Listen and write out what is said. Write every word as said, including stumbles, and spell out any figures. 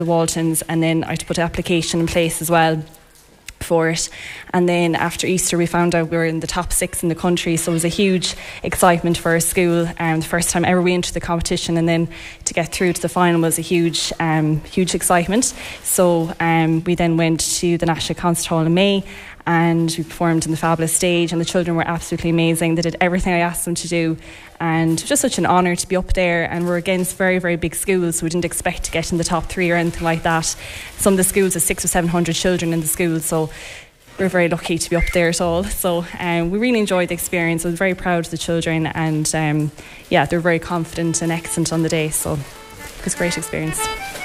the Waltons, and then I had to put an application in place as well for it. And then after Easter we found out we were in the top six in the country, so it was a huge excitement for our school, um, the first time ever we entered the competition, and then to get through to the final was a huge um, huge excitement. So um, we then went to the National Concert Hall in May, and we performed in the Fabulous Stage, and the children were absolutely amazing. They did everything I asked them to do, and it was just such an honour to be up there. And we're against very, very big schools, so we didn't expect to get in the top three or anything like that. Some of the schools have six or seven hundred children in the school, so we're very lucky to be up there at all. So um, we really enjoyed the experience. I was very proud of the children, and um, yeah, they were very confident and excellent on the day, so it was a great experience.